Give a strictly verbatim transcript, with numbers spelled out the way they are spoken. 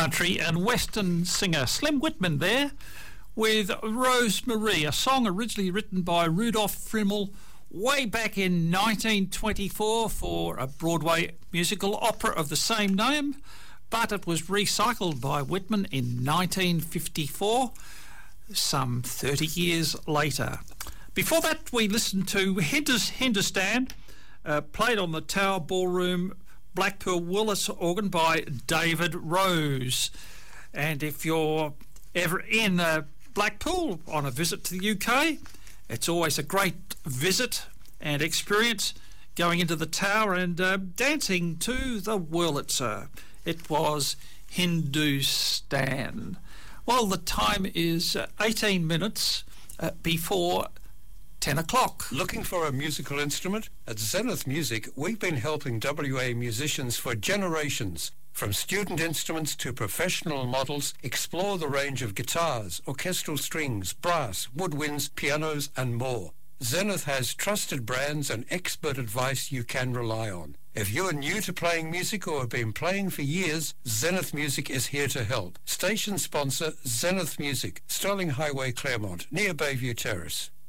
country and western singer Slim Whitman there with Rosemary, a song originally written by Rudolph Frimmel way back in nineteen twenty-four for a Broadway musical opera of the same name, but it was recycled by Whitman in nineteen fifty-four, some thirty years later. Before that, we listened to Hindustan, uh, played on the Tower Ballroom Blackpool Willis organ by David Rose. And if you're ever in uh, Blackpool on a visit to the U K, it's always a great visit and experience going into the tower and uh, dancing to the Wurlitzer. It was Hindustan. Well, the time is uh, eighteen minutes uh, before ten o'clock. Looking for a musical instrument? At Zenith Music, we've been helping W A musicians for generations. From student instruments to professional models, explore the range of guitars, orchestral strings, brass, woodwinds, pianos and more. Zenith has trusted brands and expert advice you can rely on. If you're new to playing music or have been playing for years, Zenith Music is here to help. Station sponsor Zenith Music, Sterling Highway, Claremont, near Bayview Terrace.